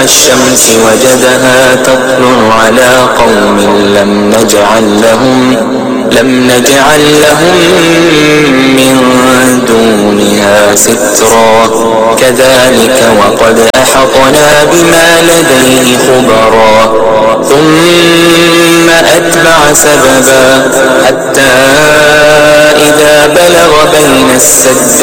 الشمس وجدها تطلع على قوم لم نجعل لهم من دونها سترا كذلك وقد أحطنا بما لديه خبرا ثم أتبع سببا حتى إذا بلغ بين السدين